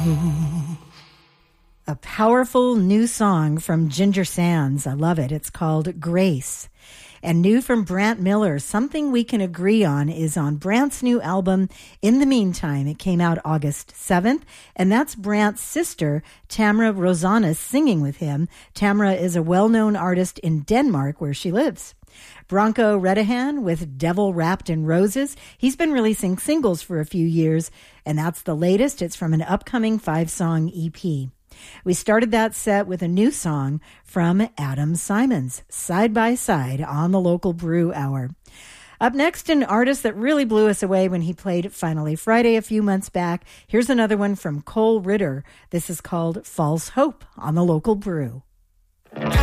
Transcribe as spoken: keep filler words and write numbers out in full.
A powerful new song from Ginger Sands. I love it. It's called Grace. And new from Brant Miller, Something We Can Agree On, is on Brant's new album, In the Meantime. It came out August seventh, and that's Brant's sister, Tamra Rosanes, singing with him. Tamra is a well-known artist in Denmark, where she lives. Branko Redahan with Devil Wrapped in Roses. He's been releasing singles for a few years, and that's the latest. It's from an upcoming five-song E P. We started that set with a new song from Adam Simons, Side by Side, on the Local Brew Hour. Up next, an artist that really blew us away when he played Finally Friday a few months back. Here's another one from Cole Ritter. This is called False Hope on the Local Brew.